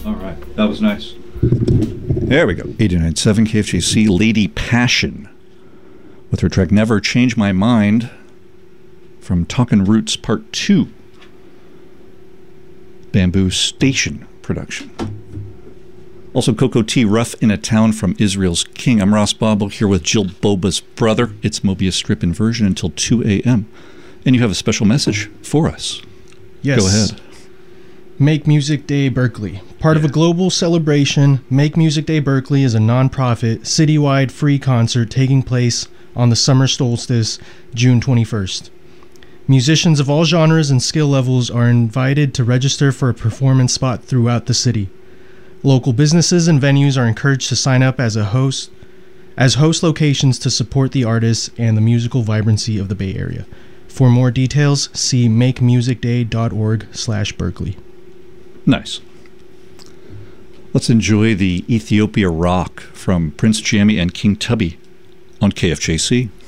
All right. That was nice. There we go. 89.7 KFJC, Lady Passion, with her track Never Change My Mind from Talkin' Roots Part 2. Bamboo Station production. Also, Coco T, Rough in a Town from Israel's King. I'm Ross Bobble here with Jill Boba's brother. It's Mobius Strip Inversion until 2 a.m. And you have a special message for us. Yes. Go ahead. Make Music Day Berkeley. Part of a global celebration, Make Music Day Berkeley is a non-profit, citywide free concert taking place on the summer solstice, June 21st. Musicians of all genres and skill levels are invited to register for a performance spot throughout the city. Local businesses and venues are encouraged to sign up as host locations to support the artists and the musical vibrancy of the Bay Area. For more details, see makemusicday.org/Berkeley. Nice. Let's enjoy the Ethiopia Rock from Prince Jammy and King Tubby on KFJC.